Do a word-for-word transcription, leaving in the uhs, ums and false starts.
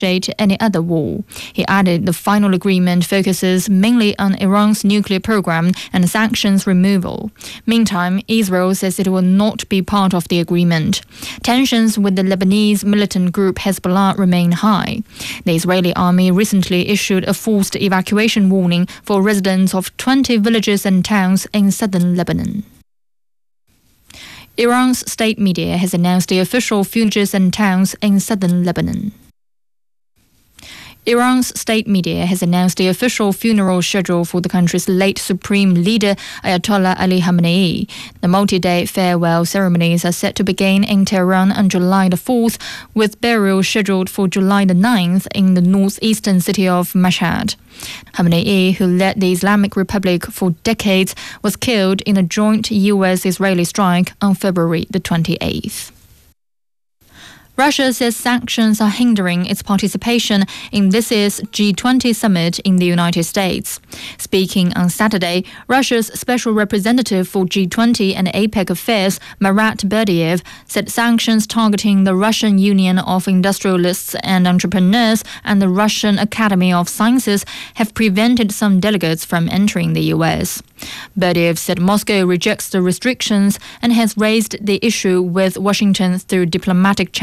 any other war. He added the final agreement focuses mainly on Iran's nuclear program and sanctions removal. Meantime, Israel says it will not be part of the agreement. Tensions with the Lebanese militant group Hezbollah remain high. The Israeli army recently issued a forced evacuation warning for residents of twenty villages and towns in southern Lebanon. Iran's state media has announced the official villages and towns in southern Lebanon. Iran's state media has announced the official funeral schedule for the country's late supreme leader Ayatollah Ali Khamenei. The multi-day farewell ceremonies are set to begin in Tehran on July the fourth, with burial scheduled for July the ninth in the northeastern city of Mashhad. Khamenei, who led the Islamic Republic for decades, was killed in a joint U S-Israeli strike on February the twenty-eighth. Russia says sanctions are hindering its participation in this year's G twenty summit in the United States. Speaking on Saturday, Russia's special representative for G twenty and APEC affairs, Marat Berdiev, said sanctions targeting the Russian Union of Industrialists and Entrepreneurs and the Russian Academy of Sciences have prevented some delegates from entering the U S. Berdiev said Moscow rejects the restrictions and has raised the issue with Washington through diplomatic channels.